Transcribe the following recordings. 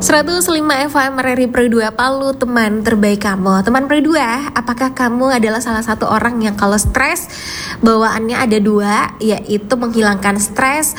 105 FM RRI Pro 2 Palu, teman terbaik kamu. Teman Pro 2, apakah kamu adalah salah satu orang yang kalau stres bawaannya ada dua, yaitu menghilangkan stres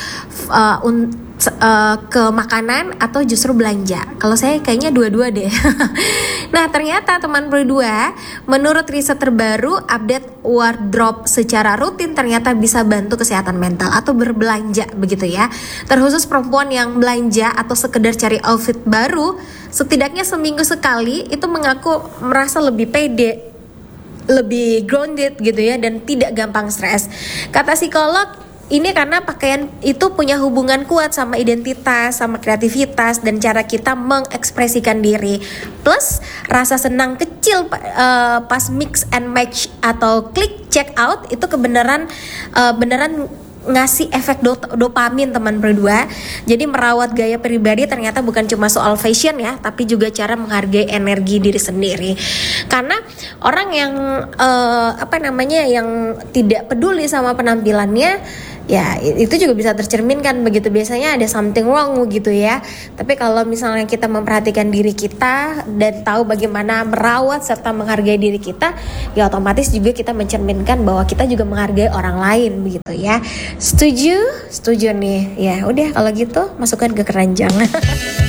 ke makanan atau justru belanja? Kalau saya kayaknya dua-dua deh. Nah, ternyata teman Pro 2, menurut riset terbaru, update wardrobe secara rutin ternyata bisa bantu kesehatan mental atau berbelanja begitu ya. Terkhusus perempuan yang belanja atau sekedar cari outfit baru, setidaknya seminggu sekali itu mengaku merasa lebih pede, lebih grounded gitu ya, dan tidak gampang stres. Kata psikolog, ini karena pakaian itu punya hubungan kuat sama identitas, sama kreativitas, dan cara kita mengekspresikan diri. Plus rasa senang kecil pas mix and match atau klik check out itu beneran ngasih efek dopamin teman berdua. Jadi merawat gaya pribadi ternyata bukan cuma soal fashion ya, tapi juga cara menghargai energi diri sendiri. Karena orang yang yang tidak peduli sama penampilannya, ya itu juga bisa tercerminkan begitu, biasanya ada something wrong gitu ya. Tapi kalau misalnya kita memperhatikan diri kita dan tahu bagaimana merawat serta menghargai diri kita, ya otomatis juga kita mencerminkan bahwa kita juga menghargai orang lain begitu ya. Setuju nih. Ya udah kalau gitu masukkan ke keranjang.